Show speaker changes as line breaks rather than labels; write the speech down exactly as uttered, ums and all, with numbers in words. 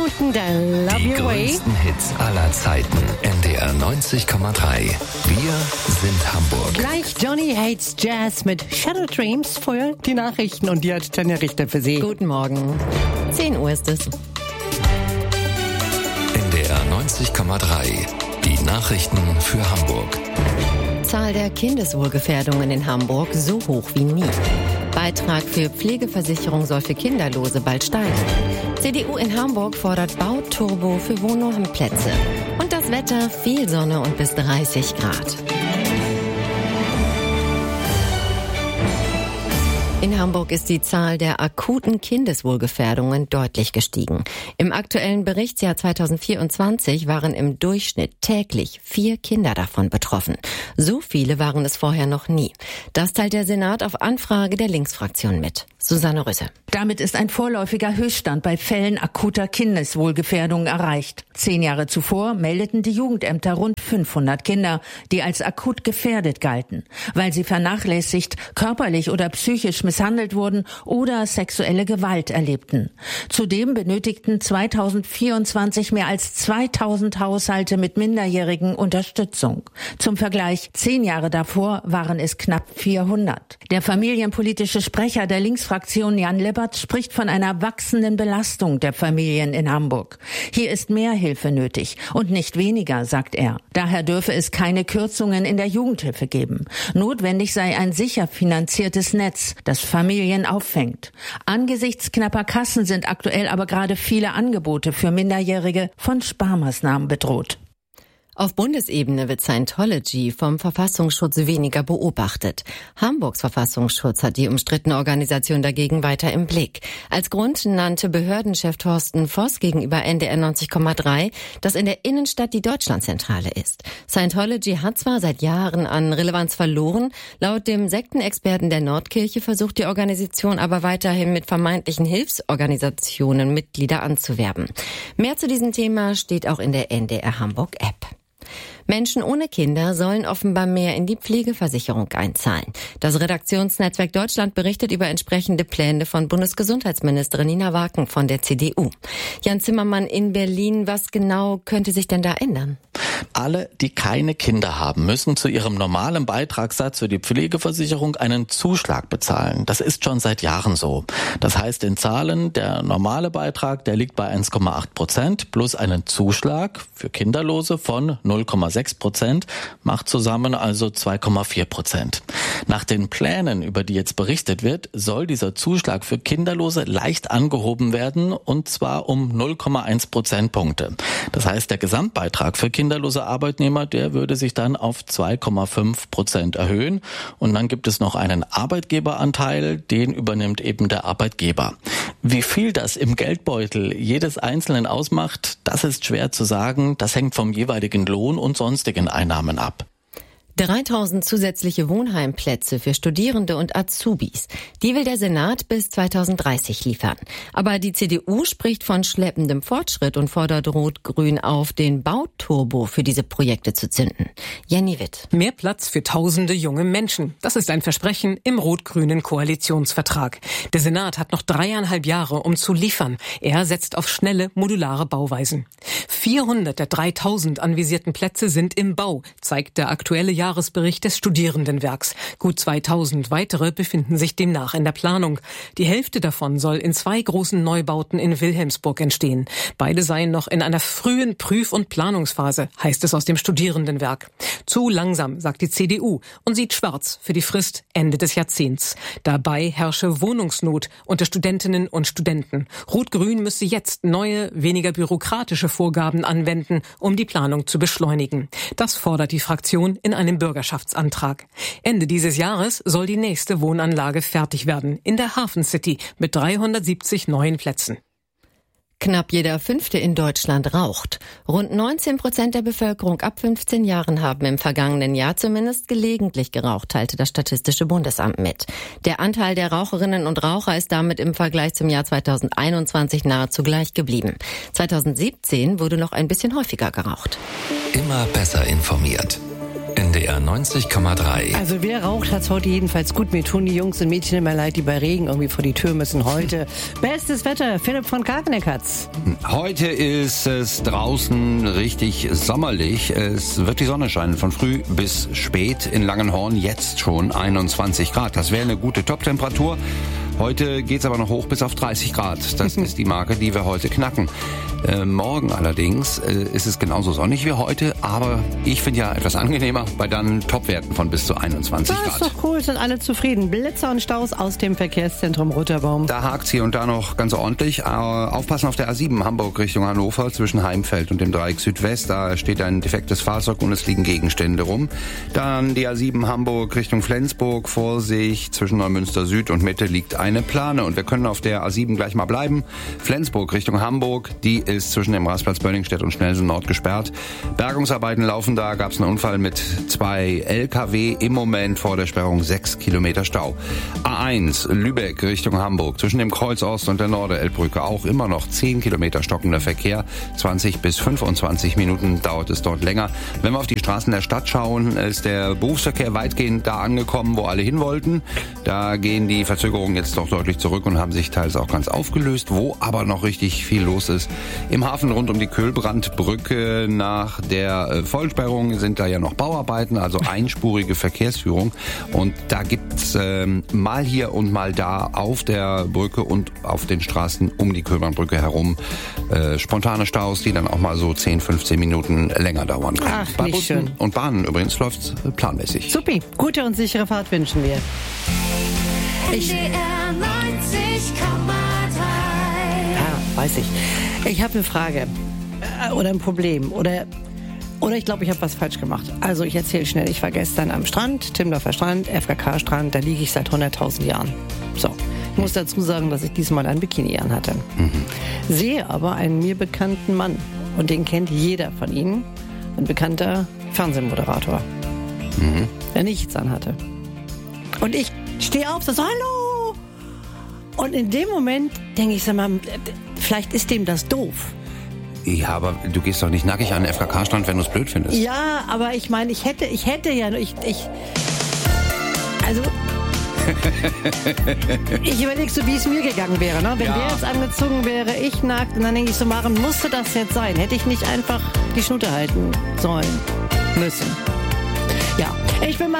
Minuten der Love
Die
Your Way.
größten Hits aller Zeiten. N D R neunzig Komma drei. Wir sind Hamburg.
Gleich Johnny Hates Jazz mit Shadow Dreams. Vorher die Nachrichten und die hat Tanja Richter für Sie.
Guten Morgen. zehn Uhr ist es.
N D R neunzig Komma drei. Die Nachrichten für Hamburg.
Zahl der Kindeswohlgefährdungen in Hamburg so hoch wie nie. Beitrag für Pflegeversicherung soll für Kinderlose bald steigen. C D U in Hamburg fordert Bauturbo für Wohnheimplätze. Und das Wetter, viel Sonne und bis dreißig Grad. In Hamburg ist die Zahl der akuten Kindeswohlgefährdungen deutlich gestiegen. Im aktuellen Berichtsjahr zweitausendvierundzwanzig waren im Durchschnitt täglich vier Kinder davon betroffen. So viele waren es vorher noch nie. Das teilt der Senat auf Anfrage der Linksfraktion mit. Susanne Rüsse.
Damit ist ein vorläufiger Höchststand bei Fällen akuter Kindeswohlgefährdung erreicht. Zehn Jahre zuvor meldeten die Jugendämter rund fünfhundert Kinder, die als akut gefährdet galten, weil sie vernachlässigt, körperlich oder psychisch misshandelt wurden oder sexuelle Gewalt erlebten. Zudem benötigten zweitausendvierundzwanzig mehr als zweitausend Haushalte mit Minderjährigen Unterstützung. Zum Vergleich, zehn Jahre davor waren es knapp vierhundert. Der familienpolitische Sprecher der Linksfraktion Jan Lippert spricht von einer wachsenden Belastung der Familien in Hamburg. Hier ist mehr Hilfe nötig und nicht weniger, sagt er. Daher dürfe es keine Kürzungen in der Jugendhilfe geben. Notwendig sei ein sicher finanziertes Netz, das Familien auffängt. Angesichts knapper Kassen sind aktuell aber gerade viele Angebote für Minderjährige von Sparmaßnahmen bedroht.
Auf Bundesebene wird Scientology vom Verfassungsschutz weniger beobachtet. Hamburgs Verfassungsschutz hat die umstrittene Organisation dagegen weiter im Blick. Als Grund nannte Behördenchef Thorsten Voss gegenüber N D R neunzig Komma drei, dass in der Innenstadt die Deutschlandzentrale ist. Scientology hat zwar seit Jahren an Relevanz verloren, laut dem Sektenexperten der Nordkirche versucht die Organisation aber weiterhin mit vermeintlichen Hilfsorganisationen Mitglieder anzuwerben. Mehr zu diesem Thema steht auch in der N D R Hamburg App. Menschen ohne Kinder sollen offenbar mehr in die Pflegeversicherung einzahlen. Das Redaktionsnetzwerk Deutschland berichtet über entsprechende Pläne von Bundesgesundheitsministerin Nina Waken von der C D U. Jan Zimmermann in Berlin, was genau könnte sich denn da ändern?
Alle, die keine Kinder haben, müssen zu ihrem normalen Beitragssatz für die Pflegeversicherung einen Zuschlag bezahlen. Das ist schon seit Jahren so. Das heißt in Zahlen, der normale Beitrag, der liegt bei eins Komma acht Prozent plus einen Zuschlag für Kinderlose von null Komma sechs Prozent, macht zusammen also zwei Komma vier Prozent. Nach den Plänen, über die jetzt berichtet wird, soll dieser Zuschlag für Kinderlose leicht angehoben werden, und zwar um null Komma eins Prozentpunkte. Das heißt, der Gesamtbeitrag für kinderlose Arbeitnehmer, der würde sich dann auf zwei Komma fünf Prozent erhöhen. Und dann gibt es noch einen Arbeitgeberanteil, den übernimmt eben der Arbeitgeber. Wie viel das im Geldbeutel jedes Einzelnen ausmacht, das ist schwer zu sagen. Das hängt vom jeweiligen Lohn und sonstigen Einnahmen ab.
dreitausend zusätzliche Wohnheimplätze für Studierende und Azubis. Die will der Senat bis zweitausenddreißig liefern. Aber die C D U spricht von schleppendem Fortschritt und fordert Rot-Grün auf, den Bauturbo für diese Projekte zu zünden. Jenny Witt.
Mehr Platz für tausende junge Menschen. Das ist ein Versprechen im rot-grünen Koalitionsvertrag. Der Senat hat noch dreieinhalb Jahre, um zu liefern. Er setzt auf schnelle, modulare Bauweisen. vierhundert der dreitausend anvisierten Plätze sind im Bau, zeigt der aktuelle Jahresbericht des Studierendenwerks. Gut zweitausend weitere befinden sich demnach in der Planung. Die Hälfte davon soll in zwei großen Neubauten in Wilhelmsburg entstehen. Beide seien noch in einer frühen Prüf- und Planungsphase, heißt es aus dem Studierendenwerk. Zu langsam, sagt die C D U und sieht schwarz für die Frist Ende des Jahrzehnts. Dabei herrsche Wohnungsnot unter Studentinnen und Studenten. Rot-Grün müsse jetzt neue, weniger bürokratische Vorgaben anwenden, um die Planung zu beschleunigen. Das fordert die Fraktion in einem Bürgerschaftsantrag. Ende dieses Jahres soll die nächste Wohnanlage fertig werden, in der Hafen City mit dreihundertsiebzig neuen Plätzen.
Knapp jeder Fünfte in Deutschland raucht. Rund neunzehn Prozent der Bevölkerung ab fünfzehn Jahren haben im vergangenen Jahr zumindest gelegentlich geraucht, teilte das Statistische Bundesamt mit. Der Anteil der Raucherinnen und Raucher ist damit im Vergleich zum Jahr zweitausendeinundzwanzig nahezu gleich geblieben. zweitausendsiebzehn wurde noch ein bisschen häufiger geraucht.
Immer besser informiert. N N D R neunzig Komma drei.
Also wer raucht, hat's heute jedenfalls gut. Mir tun die Jungs und Mädchen immer leid, die bei Regen irgendwie vor die Tür müssen. Heute bestes Wetter. Philipp von Karkeneck hat's.
Heute ist es draußen richtig sommerlich. Es wird die Sonne scheinen von früh bis spät. In Langenhorn jetzt schon einundzwanzig Grad. Das wäre eine gute Top-Temperatur. Heute geht's aber noch hoch bis auf dreißig Grad. Das ist die Marke, die wir heute knacken. Äh, morgen allerdings äh, ist es genauso sonnig wie heute, aber ich finde ja etwas angenehmer bei dann Topwerten von bis zu einundzwanzig Grad.
Das ist doch cool, sind alle zufrieden. Blitzer und Staus aus dem Verkehrszentrum Rutterbaum.
Da hakt's hier und da noch ganz ordentlich. Äh, aufpassen auf der A sieben Hamburg Richtung Hannover zwischen Heimfeld und dem Dreieck Südwest. Da steht ein defektes Fahrzeug und es liegen Gegenstände rum. Dann die A sieben Hamburg Richtung Flensburg. Vorsicht, zwischen Neumünster Süd und Mitte liegt eine Plane. Und wir können auf der A sieben gleich mal bleiben. Flensburg Richtung Hamburg, die ist zwischen dem Rastplatz Bönningstedt und Schnellsen Nord gesperrt. Bergungsarbeiten laufen da, gab es einen Unfall mit zwei L K W. Im Moment vor der Sperrung sechs Kilometer Stau. A eins Lübeck Richtung Hamburg, zwischen dem Kreuz Ost und der Norderelbbrücke auch immer noch zehn Kilometer stockender Verkehr. zwanzig bis fünfundzwanzig Minuten dauert es dort länger. Wenn wir auf die Straßen der Stadt schauen, ist der Berufsverkehr weitgehend da angekommen, wo alle hin wollten. Da gehen die Verzögerungen jetzt doch deutlich zurück und haben sich teils auch ganz aufgelöst. Wo aber noch richtig viel los ist, im Hafen rund um die Köhlbrandbrücke nach der Vollsperrung sind da ja noch Bauarbeiten, also einspurige Verkehrsführung. Und da gibt's ähm, mal hier und mal da auf der Brücke und auf den Straßen um die Köhlbrandbrücke herum äh, spontane Staus, die dann auch mal so zehn, fünfzehn Minuten länger dauern können.
Ach,
Bei
nicht
Bussen
schön.
und Bahnen übrigens läuft's planmäßig.
Supi, gute und sichere Fahrt wünschen wir. Ich,
N D R neunzig Komma drei.
ja, weiß ich. Ich habe eine Frage äh, oder ein Problem oder oder ich glaube, ich habe was falsch gemacht. Also ich erzähle schnell. Ich war gestern am Strand, Timmendorfer Strand, F K K-Strand, da liege ich seit hunderttausend Jahren. So, ich muss dazu sagen, dass ich diesmal ein Bikini an hatte. Mhm. Sehe aber einen mir bekannten Mann und den kennt jeder von Ihnen, ein bekannter Fernsehmoderator, mhm. der nichts anhatte. Und ich stehe auf, so, hallo! Und in dem Moment denke ich, sag mal, vielleicht ist dem das doof.
Ja, aber du gehst doch nicht nackig an den F K K-Strand, wenn du es blöd findest.
Ja, aber ich meine, ich hätte, ich hätte ja, ich, ich, also, ich überlege so, wie es mir gegangen wäre, ne? Wenn
Ja.
der jetzt angezogen wäre, ich nackt, und dann denke ich so, Maren, musste das jetzt sein? Hätte ich nicht einfach die Schnute halten sollen, müssen? Ja, ich bin mal